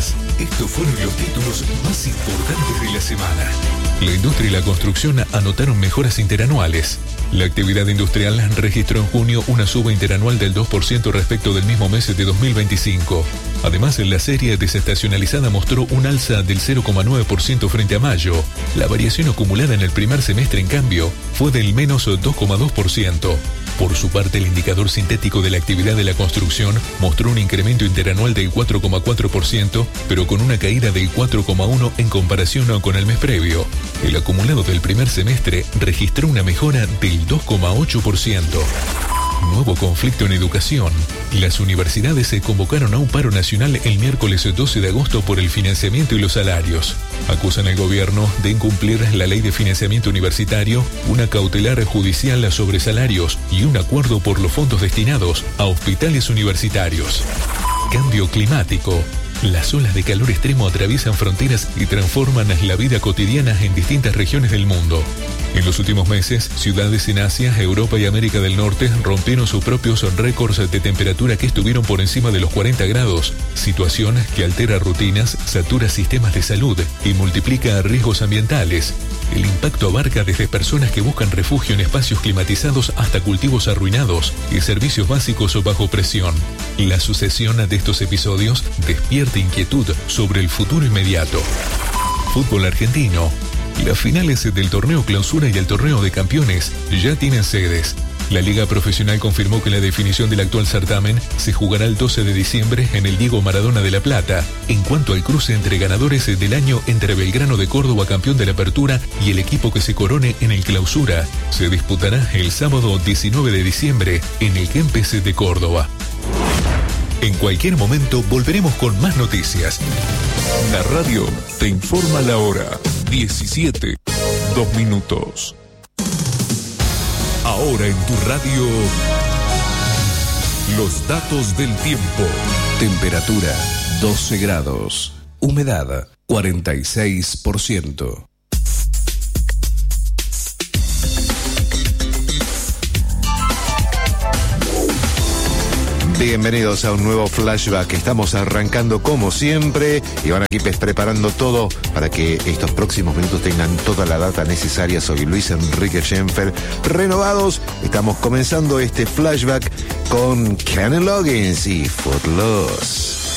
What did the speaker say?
noticias. Estos fueron los títulos más importantes de la semana. La industria y la construcción anotaron mejoras interanuales. La actividad industrial registró en junio una suba interanual del 2% respecto del mismo mes de 2025. Además, la serie desestacionalizada mostró un alza del 0,9% frente a mayo. La variación acumulada en el primer semestre, en cambio, fue del menos 2,2%. Por su parte, el indicador sintético de la actividad de la construcción mostró un incremento interanual del 4,4%, pero con una caída del 4,1% en comparación con el mes previo. El acumulado del primer semestre registró una mejora del 2,8%. Nuevo conflicto en educación. Las universidades se convocaron a un paro nacional el miércoles 12 de agosto por el financiamiento y los salarios. Acusan al gobierno de incumplir la ley de financiamiento universitario, una cautelar judicial sobre salarios y un acuerdo por los fondos destinados a hospitales universitarios. Cambio climático. Las olas de calor extremo atraviesan fronteras y transforman la vida cotidiana en distintas regiones del mundo. En los últimos meses, ciudades en Asia, Europa y América del Norte rompieron sus propios récords de temperatura que estuvieron por encima de los 40 grados, situación que altera rutinas, satura sistemas de salud y multiplica riesgos ambientales. El impacto abarca desde personas que buscan refugio en espacios climatizados hasta cultivos arruinados y servicios básicos bajo presión. La sucesión de estos episodios despierta inquietud sobre el futuro inmediato. Fútbol argentino. Las finales del torneo Clausura y el torneo de campeones ya tienen sedes. La Liga Profesional confirmó que la definición del actual certamen se jugará el 12 de diciembre en el Diego Maradona de La Plata. En cuanto al cruce entre ganadores del año entre Belgrano de Córdoba, campeón de la Apertura, y el equipo que se corone en el Clausura, se disputará el sábado 19 de diciembre en el Kempes de Córdoba. En cualquier momento volveremos con más noticias. La radio te informa la hora. 17:02. Ahora en tu radio, los datos del tiempo. Temperatura 12 grados. Humedad 46%. Bienvenidos a un nuevo flashback. Estamos arrancando como siempre y van aquí preparando todo para que estos próximos minutos tengan toda la data necesaria. Soy Luis Enrique Schenfer, renovados. Estamos comenzando este flashback con Kenny Loggins y Footloose.